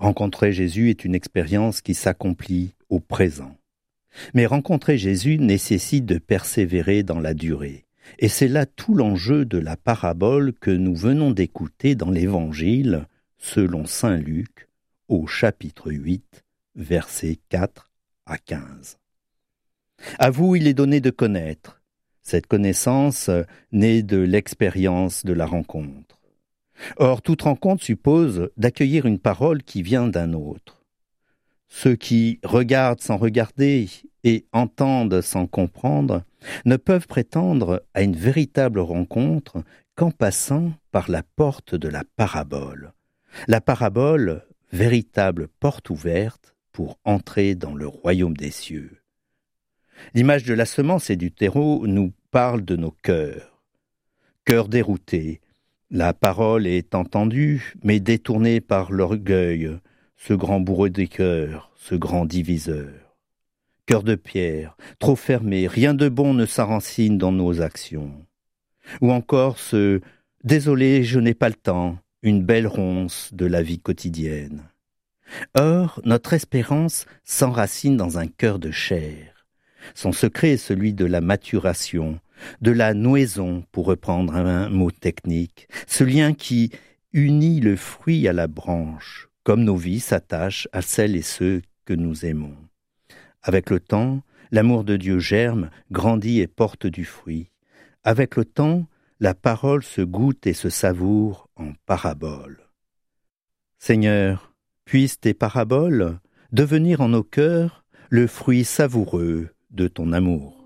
Rencontrer Jésus est une expérience qui s'accomplit au présent. Mais rencontrer Jésus nécessite de persévérer dans la durée. Et c'est là tout l'enjeu de la parabole que nous venons d'écouter dans l'Évangile, selon saint Luc, au chapitre 8, versets 4 à 15. À vous il est donné de connaître. Cette connaissance naît de l'expérience de la rencontre. Or, toute rencontre suppose d'accueillir une parole qui vient d'un autre. Ceux qui regardent sans regarder et entendent sans comprendre ne peuvent prétendre à une véritable rencontre qu'en passant par la porte de la parabole. La parabole, véritable porte ouverte pour entrer dans le royaume des cieux. L'image de la semence et du terreau nous parle de nos cœurs. Cœurs déroutés, la parole est entendue, mais détournée par l'orgueil, ce grand bourreau des cœurs, ce grand diviseur. Cœur de pierre, trop fermé, rien de bon ne s'enracine dans nos actions. Ou encore ce « désolé, je n'ai pas le temps », une belle ronce de la vie quotidienne. Or, notre espérance s'enracine dans un cœur de chair. Son secret est celui de la maturation, de la nouaison, pour reprendre un mot technique, ce lien qui unit le fruit à la branche, comme nos vies s'attachent à celles et ceux que nous aimons. Avec le temps, l'amour de Dieu germe, grandit et porte du fruit. Avec le temps, la parole se goûte et se savoure en parabole. Seigneur, puissent tes paraboles devenir en nos cœurs le fruit savoureux de ton amour.